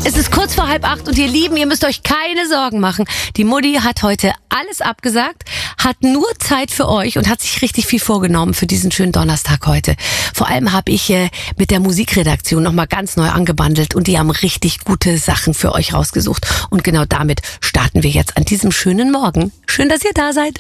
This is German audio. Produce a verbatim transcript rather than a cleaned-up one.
Es ist kurz vor halb acht und ihr Lieben, ihr müsst euch keine Sorgen machen. Die Mutti hat heute alles abgesagt, hat nur Zeit für euch und hat sich richtig viel vorgenommen für diesen schönen Donnerstag heute. Vor allem habe ich äh, mit der Musikredaktion nochmal ganz neu angebandelt und die haben richtig gute Sachen für euch rausgesucht. Und genau damit starten wir jetzt an diesem schönen Morgen. Schön, dass ihr da seid.